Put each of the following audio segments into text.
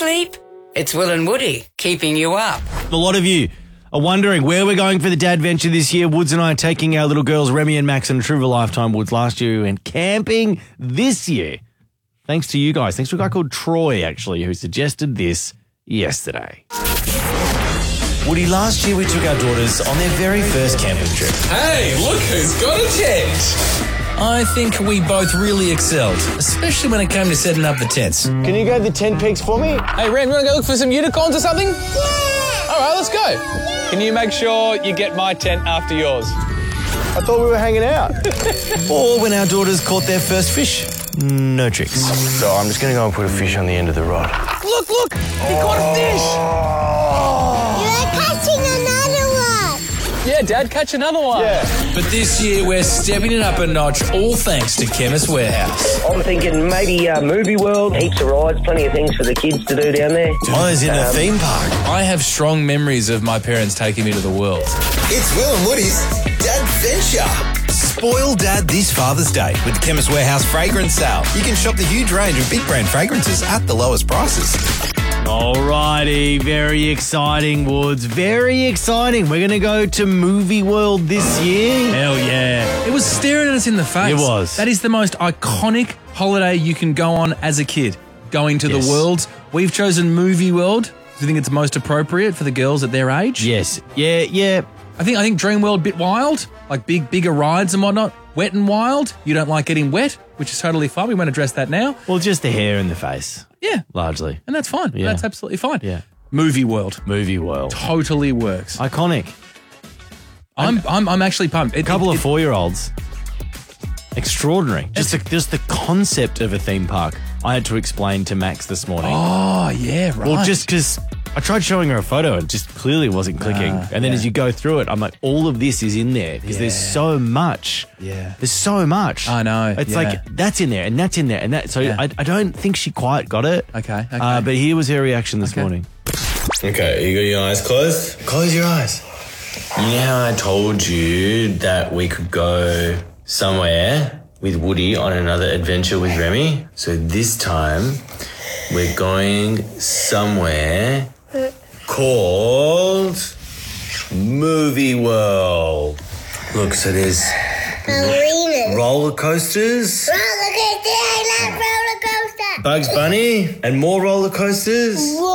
sleep? It's Will and Woody keeping you up. A lot of you are wondering where we're going for the dad venture this year. Woods and I are taking our little girls, Remy and Max, on a trip of a lifetime. Woods last year and camping this year. Thanks to you guys. Thanks to a guy called Troy, actually, who suggested this yesterday. Woody, last year we took our daughters on their very first camping trip. Hey, look who's got a tent! I think we both really excelled, especially when it came to setting up the tents. Can you go to the tent peaks for me? Hey, Ren, you want to go look for some unicorns or something? Yeah! All right, let's go. Yeah. Can you make sure you get my tent after yours? I thought we were hanging out. Or when our daughters caught their first fish. No tricks. So I'm just going to go and put a fish on the end of the rod. Look, he caught a fish. You're catching another one. Yeah, Dad, catch another one. Yeah. But this year we're stepping it up a notch, all thanks to Chemist Warehouse. I'm thinking maybe Movie World, heaps of rides, plenty of things for the kids to do down there. I was in a theme park. I have strong memories of my parents taking me to the world. It's Will and Woody's Dad Venture. Spoil Dad this Father's Day with the Chemist Warehouse fragrance sale. You can shop the huge range of big brand fragrances at the lowest prices. Alrighty, very exciting, Woods. Very exciting. We're going to go to Movie World this year. Hell yeah. It was staring at us in the face. It was. That is the most iconic holiday you can go on as a kid, going to the worlds. We've chosen Movie World. Do you think it's most appropriate for the girls at their age? Yes. Yeah. I think Dream World a bit wild, like bigger rides and whatnot. Wet and wild. You don't like getting wet, which is totally fine. We won't address that now. Well, just the hair and the face. Yeah. Largely. And that's fine. Yeah. That's absolutely fine. Yeah. Movie World. Movie World. Totally works. Iconic. I'm actually pumped. A couple of 4-year-olds. Extraordinary. Just the concept of a theme park. I had to explain to Max this morning. Oh, yeah, right. Well, just because I tried showing her a photo and just clearly wasn't clicking. And then as you go through it, I'm like, all of this is in there because there's so much. Yeah. There's so much. I know. It's like, that's in there and that's in there and that. So I don't think she quite got it. Okay. But here was her reaction this morning. Okay, you got your eyes closed? Close your eyes. You know how I told you that we could go somewhere with Woody on another adventure with Remy? So this time, we're going somewhere called Movie World. Look, so there's roller coasters. I love roller coaster. Bugs Bunny and more roller coasters.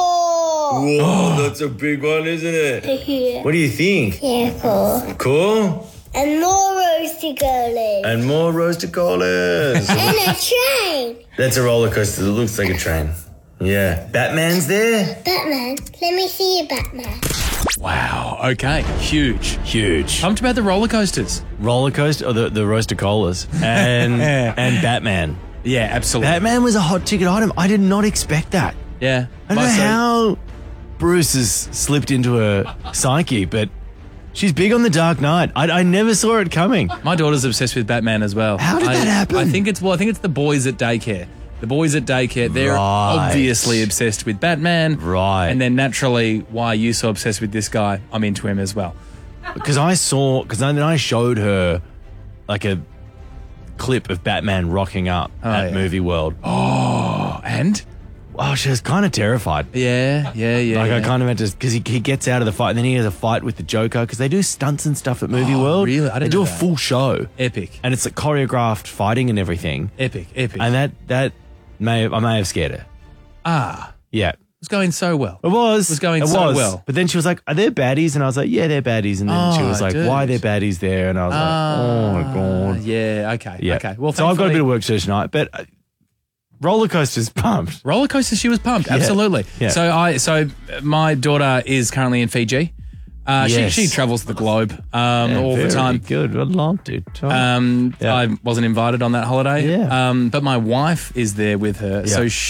Whoa, that's a big one, isn't it? Yeah. What do you think? Yeah, cool. Cool? And more roasty girlies. And more roasted colas. And a train. That's a roller coaster that looks like a train. Yeah. Batman's there? Batman. Let me see you, Batman. Wow. Okay. Huge. Pumped about the roller coasters. Roller coaster, or the roasted colas, and Batman. Yeah, absolutely. Batman was a hot ticket item. I did not expect that. Yeah. I don't know how Bruce has slipped into her psyche, but she's big on the Dark Knight. I never saw it coming. My daughter's obsessed with Batman as well. How did that happen? I think it's the boys at daycare. The boys at daycare, they're obviously obsessed with Batman. Right. And then naturally, why are you so obsessed with this guy? I'm into him as well. Because then I showed her like a clip of Batman rocking up at Movie World. Oh, and? Oh, she was kind of terrified. Yeah. I kind of had to, because he gets out of the fight and then he has a fight with the Joker because they do stunts and stuff at Movie World. Really? I didn't They do know a that. full show. Epic. And it's like choreographed fighting and everything. Epic. And that I may have scared her. Yeah. It was going so well. It was going so well. But then she was like, are there baddies? And I was like, yeah, they're baddies. And then she was like, dude. why are there baddies there? And I was like, oh my God. Yeah, okay. Yeah. Okay. Well, so I've got a thankfully- bit of work to do tonight, but roller coaster's pumped. Roller coaster, she was pumped. Absolutely. Yeah. So my daughter is currently in Fiji. Yes. She travels the globe all the time. Good. I'd love to. I wasn't invited on that holiday. Yeah. But my wife is there with her. Yeah. So